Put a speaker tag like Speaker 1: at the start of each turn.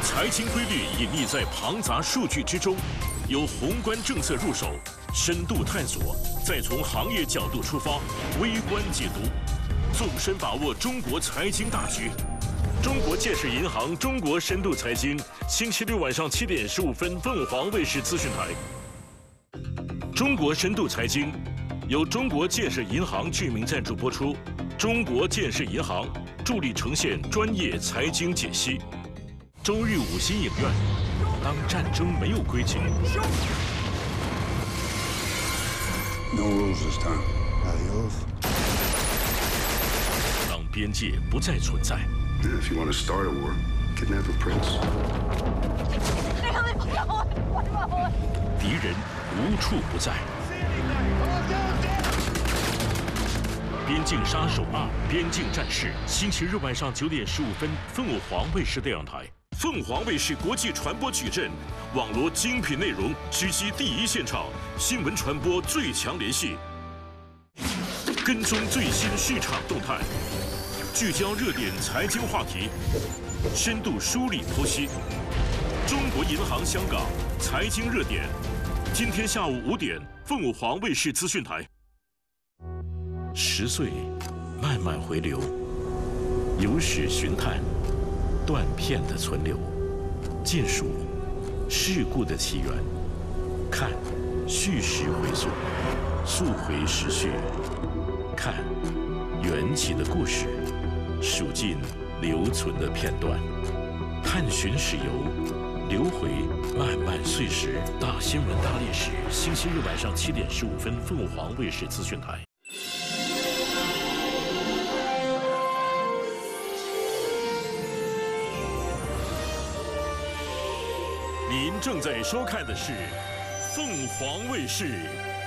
Speaker 1: 财经规律隐匿在庞杂数据之中，由宏观政策入手，深度探索，再从行业角度出发，微观解读，纵深把握中国财经大局。中国建设银行中国深度财经，星期六晚上7点15分，凤凰卫视资讯台。中国深度财经由中国建设银行致名赞助播出，中国建设银行助力呈现专业财经解析。周日5星影院，当战争没有规矩。
Speaker 2: No rules this time. Adios.
Speaker 1: 当边界不再存在。
Speaker 2: If you want to start a war, kidnap a prince.
Speaker 1: 敌人无处不在。边境杀手2：边境战士，星期日晚上9点15分，凤凰卫视电视台。凤凰卫视国际传播矩阵，网罗精品内容，直击第一现场，新闻传播最强联系，跟踪最新市场动态，聚焦热点财经话题，深度梳理剖析。中国银行香港财经热点，今天下午5点，凤凰卫视资讯台。10岁，慢慢回流，有史寻探。断片的存留，见数事故的起源，看叙事回溯，溯回时序，看缘起的故事，数尽留存的片段，探寻史游，流回漫漫岁时。大新闻大历史，星期日晚上7点15分，凤凰卫视资讯台。您正在收看的是凤凰卫视